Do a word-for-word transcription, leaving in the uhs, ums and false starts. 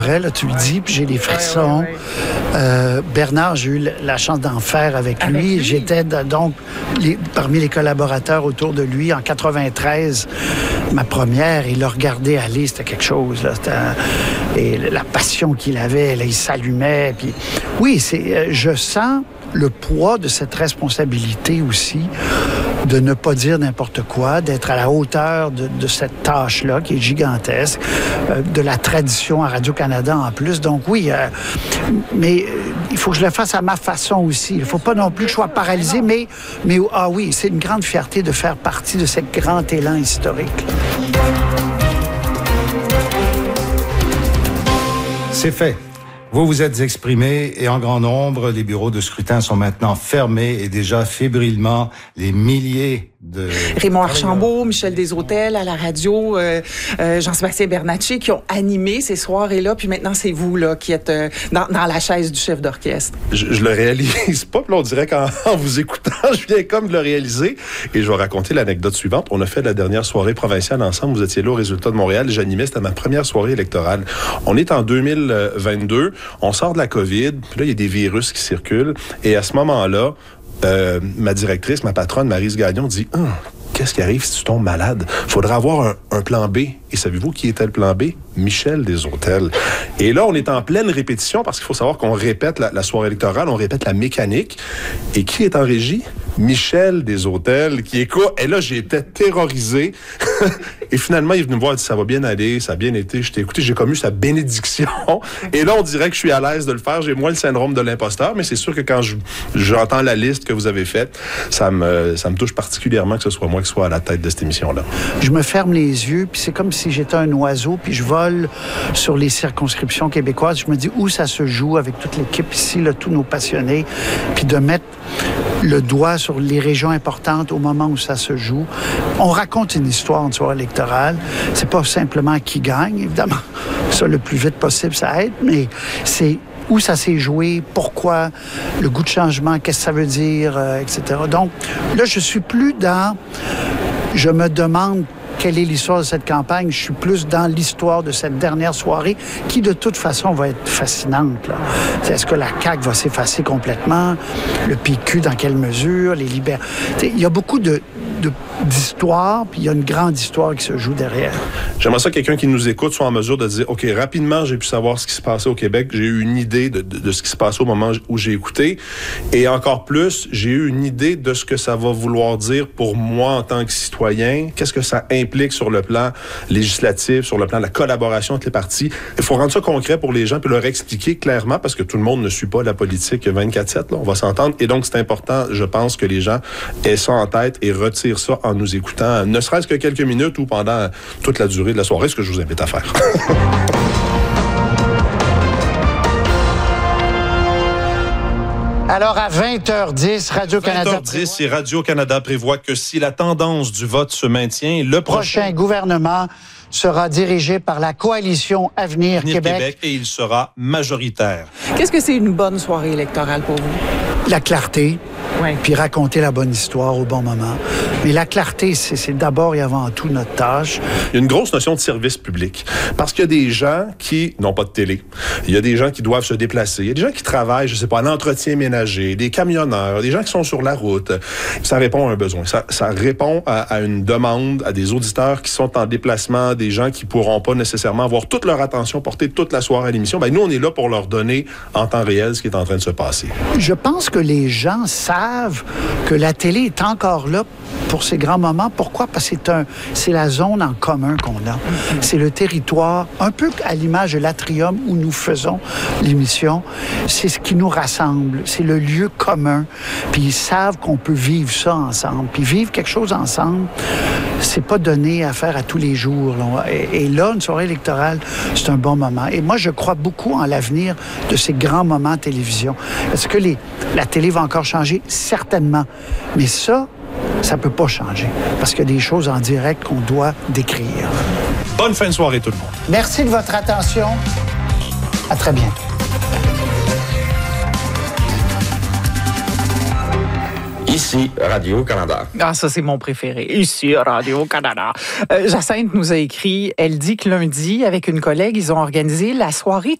Là, tu le dis, puis j'ai des frissons. Ouais, ouais, ouais. Euh, Bernard, j'ai eu la chance d'en faire avec, avec lui. lui. J'étais donc les, parmi les collaborateurs autour de lui en quatre-vingt-treize, ma première. Il l'a regardé aller, c'était quelque chose. Là, c'était, et la passion qu'il avait, là, il s'allumait. Puis, oui, c'est, je sens le poids de cette responsabilité aussi, de ne pas dire n'importe quoi, d'être à la hauteur de, de cette tâche-là qui est gigantesque, euh, de la tradition à Radio-Canada en plus. Donc oui, euh, mais euh, il faut que je le fasse à ma façon aussi. Il ne faut pas non plus que je sois paralysé, mais, mais ah oui, c'est une grande fierté de faire partie de ce grand élan historique. C'est fait. Vous vous êtes exprimés et en grand nombre, les bureaux de scrutin sont maintenant fermés et déjà fébrilement les milliers de... Raymond Archambault, Michel Desautels à la radio, euh, euh, Jean-Sébastien Bernatchez qui ont animé ces soirées-là, puis maintenant c'est vous là qui êtes euh, dans, dans la chaise du chef d'orchestre. Je, je le réalise pas, puis là on dirait qu'en en vous écoutant, je viens comme de le réaliser et je vais raconter l'anecdote suivante. On a fait la dernière soirée provinciale ensemble, vous étiez là au Résultat de Montréal, j'animais, c'était ma première soirée électorale. On est en deux mille vingt-deux, on sort de la COVID, puis là il y a des virus qui circulent et à ce moment-là, Euh, ma directrice, ma patronne, Maryse Gagnon, dit hum, « Qu'est-ce qui arrive si tu tombes malade? Faudra avoir un, un plan B. » Et savez-vous qui était le plan B? Michel Desautels. Et là, on est en pleine répétition parce qu'il faut savoir qu'on répète la, la soirée électorale, on répète la mécanique. Et qui est en régie? Michel Desautels, qui écoute. Et là, j'étais terrorisé. Et finalement, il est venu me voir, il dit « Ça va bien aller, ça a bien été. » Je t'ai écouté, j'ai comme eu sa bénédiction. Et là, on dirait que je suis à l'aise de le faire. J'ai moins le syndrome de l'imposteur, mais c'est sûr que quand je, j'entends la liste que vous avez faite, ça me, ça me touche particulièrement que ce soit moi qui soit à la tête de cette émission-là. Je me ferme les yeux, puis c'est comme si j'étais un oiseau, puis je vole sur les circonscriptions québécoises. Je me dis où ça se joue avec toute l'équipe ici, là, tous nos passionnés, puis de mettre le doigt sur les régions importantes au moment où ça se joue. On raconte une histoire en soirée électorale. C'est pas simplement qui gagne, évidemment. Ça, le plus vite possible, ça aide, mais c'est où ça s'est joué, pourquoi, le goût de changement, qu'est-ce que ça veut dire, euh, et cetera. Donc, là, je suis plus dans... Je me demande quelle est l'histoire de cette campagne. Je suis plus dans l'histoire de cette dernière soirée qui, de toute façon, va être fascinante. Là. Est-ce que la C A Q va s'effacer complètement? Le P Q, dans quelle mesure? Les libéraux? Il y a beaucoup de, de, d'histoire, puis il y a une grande histoire qui se joue derrière. J'aimerais ça que quelqu'un qui nous écoute soit en mesure de dire, OK, rapidement, j'ai pu savoir ce qui se passait au Québec. J'ai eu une idée de, de, de ce qui se passait au moment où j'ai écouté. Et encore plus, j'ai eu une idée de ce que ça va vouloir dire pour moi en tant que citoyen. Qu'est-ce que ça implique sur le plan législatif, sur le plan de la collaboration entre les partis. Il faut rendre ça concret pour les gens puis leur expliquer clairement parce que tout le monde ne suit pas la politique vingt-quatre sept, là, on va s'entendre. Et donc, c'est important, je pense, que les gens aient ça en tête et retirent ça en nous écoutant, ne serait-ce que quelques minutes ou pendant toute la durée de la soirée, ce que je vous invite à faire. Alors, à vingt heures dix, Radio-Canada... vingt heures dix, et Radio-Canada prévoit que si la tendance du vote se maintient, le prochain, prochain gouvernement sera dirigé par la coalition Avenir, Avenir Québec. Québec et il sera majoritaire. Qu'est-ce que c'est une bonne soirée électorale pour vous? La clarté, ouais. Puis raconter la bonne histoire au bon moment. Mais la clarté, c'est, c'est d'abord et avant tout notre tâche. Il y a une grosse notion de service public. Parce qu'il y a des gens qui n'ont pas de télé. Il y a des gens qui doivent se déplacer. Il y a des gens qui travaillent, je sais pas, en entretien ménager, des camionneurs, des gens qui sont sur la route. Ça répond à un besoin. Ça, ça répond à, à une demande, à des auditeurs qui sont en déplacement, des gens qui pourront pas nécessairement avoir toute leur attention portée toute la soirée à l'émission. Ben, nous, on est là pour leur donner en temps réel ce qui est en train de se passer. Je pense que les gens savent que la télé est encore là pour ces grands moments. Pourquoi? Parce que c'est, un, c'est la zone en commun qu'on a. C'est le territoire, un peu à l'image de l'Atrium où nous faisons l'émission. C'est ce qui nous rassemble. C'est le lieu commun. Puis ils savent qu'on peut vivre ça ensemble. Puis vivre quelque chose ensemble, c'est pas donné à faire à tous les jours. Là. Et, et là, une soirée électorale, c'est un bon moment. Et moi, je crois beaucoup en l'avenir de ces grands moments de télévision. Est-ce que les, la télé va encore changer? Certainement. Mais ça, ça peut pas changer. Parce qu'il y a des choses en direct qu'on doit décrire. Bonne fin de soirée, tout le monde. Merci de votre attention. À très bientôt. Ici Radio-Canada. Ah, ça, c'est mon préféré. Ici, Radio-Canada. Euh, Jacinthe nous a écrit, elle dit que lundi, avec une collègue, ils ont organisé la soirée